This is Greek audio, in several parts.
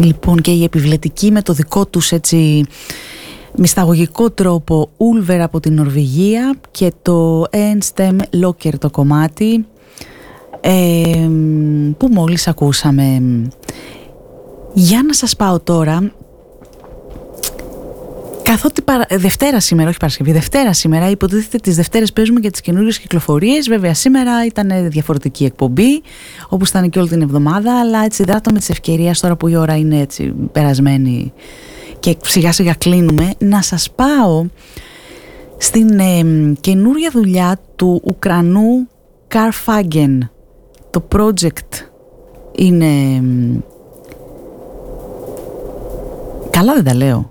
Λοιπόν, και η επιβλετική με το δικό τους έτσι μυσταγωγικό τρόπο Ulver από την Νορβηγία και το Enstem Locker το κομμάτι που μόλις ακούσαμε. Για να σας πάω τώρα, καθότι Δευτέρα σήμερα, όχι Παρασκευή, Δευτέρα σήμερα, υποτίθεται τις Δευτέρες παίζουμε για τις καινούριες κυκλοφορίες. Βέβαια σήμερα ήταν διαφορετική εκπομπή, όπως ήταν και όλη την εβδομάδα, αλλά έτσι δράτω με τις ευκαιρίες τώρα που η ώρα είναι έτσι περασμένη και σιγά σιγά κλείνουμε, να σας πάω στην καινούρια δουλειά του Ουκρανού Karfagen. Το project είναι... Καλά δεν τα λέω?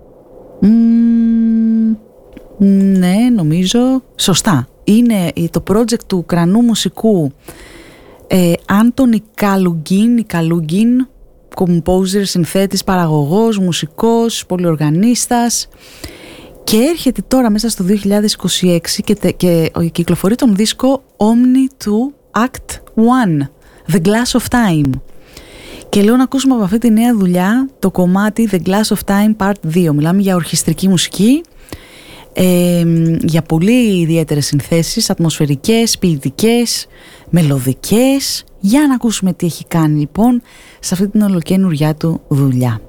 Ναι, νομίζω σωστά. Είναι το project του Ουκρανού μουσικού Άντωνι Καλούγκιν, composer, συνθέτης, παραγωγός, μουσικός, πολυοργανίστας, και έρχεται τώρα μέσα στο 2026 και κυκλοφορεί τον δίσκο Omni 2 Act 1, The Glass of Time. Και λέω να ακούσουμε από αυτή τη νέα δουλειά το κομμάτι The Glass of Time Part 2. Μιλάμε για ορχιστρική μουσική, για πολύ ιδιαίτερες συνθέσεις, ατμοσφαιρικές, ποιητικές, μελωδικές. Για να ακούσουμε τι έχει κάνει λοιπόν σε αυτή την ολοκαίνουριά του δουλειά.